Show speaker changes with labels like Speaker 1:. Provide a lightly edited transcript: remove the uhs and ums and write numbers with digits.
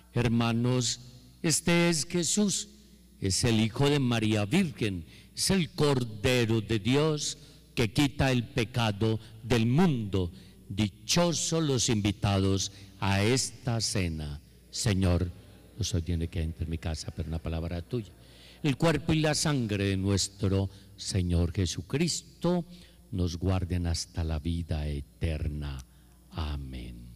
Speaker 1: Hermanos, este es Jesús, es el Hijo de María Virgen, es el Cordero de Dios que quita el pecado del mundo. Dichosos los invitados a esta cena. Señor, no soy digno de que entre en mi casa, pero una palabra tuya. El cuerpo y la sangre de nuestro Señor Jesucristo nos guarden hasta la vida eterna. Amén.